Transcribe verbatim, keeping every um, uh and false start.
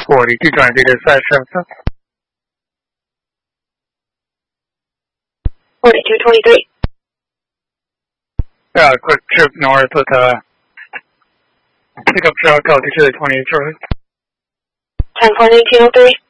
forty-two twenty-three dispatch Jefferson. forty-two twenty-three. Yeah, quick trip north with a pickup truck, altitude twenty-eight Charlie. ten point eighteen oh three.